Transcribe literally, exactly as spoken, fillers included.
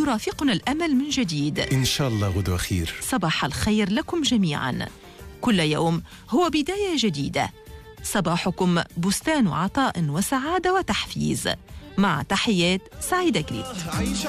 يرافقنا الأمل من جديد. إن شاء الله غدوة خير. صباح الخير لكم جميعا. كل يوم هو بداية جديدة. صباحكم بستان عطاء وسعادة وتحفيز. مع تحيات سعيدة جريت.